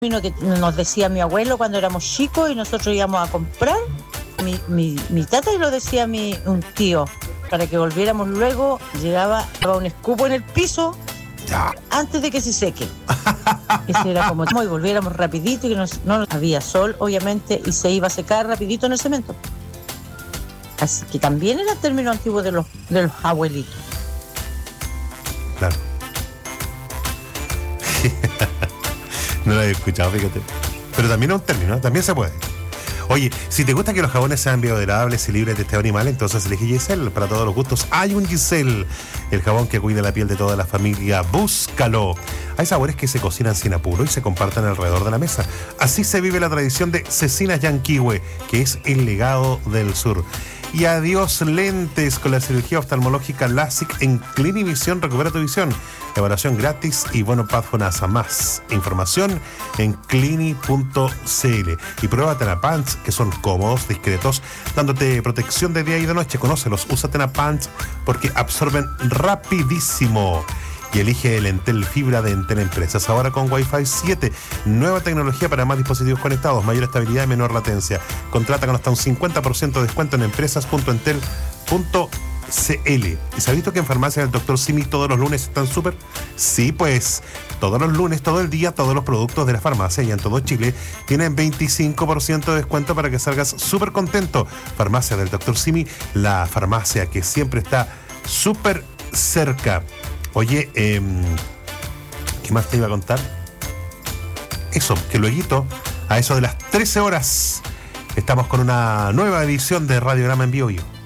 que nos decía mi abuelo cuando éramos chicos y nosotros íbamos a comprar, mi tata, y lo decía un tío, para que volviéramos luego, llegaba un escupo en el piso antes de que se seque. Ese era como y volviéramos rapidito, y no había sol, obviamente, y se iba a secar rapidito en el cemento. Así que también era el término antiguo de los abuelitos. Claro. No lo había escuchado, fíjate. Pero también es un término, también se puede. Oye, si te gusta que los jabones sean biodegradables y libres de este animal, entonces elige Giselle. Para todos los gustos hay un Giselle, el jabón que cuida la piel de toda la familia. Búscalo. Hay sabores que se cocinan sin apuro y se comparten alrededor de la mesa. Así se vive la tradición de Cecinas Yanquihue, que es el legado del sur. Y adiós lentes con la cirugía oftalmológica LASIK en Clinivision. Recupera tu visión. Evaluación gratis y bono Paz FONASA. Más información en clini.cl. Y prueba Tenapants, que son cómodos, discretos, dándote protección de día y de noche. Conócelos, usa Tenapants porque absorben rapidísimo. Y elige el Entel Fibra de Entel Empresas. Ahora con Wi-Fi 7. Nueva tecnología para más dispositivos conectados. Mayor estabilidad y menor latencia. Contrata con hasta un 50% de descuento en empresas.entel.cl. ¿Y sabes que en Farmacia del Dr. Simi todos los lunes están súper? Sí, pues todos los lunes, todo el día, todos los productos de la farmacia y en todo Chile tienen 25% de descuento para que salgas súper contento. Farmacia del Dr. Simi, la farmacia que siempre está súper cerca. Oye, ¿qué más te iba a contar? Eso, que lueguito, a eso de las 13 horas, estamos con una nueva edición de Radiograma en Vivo.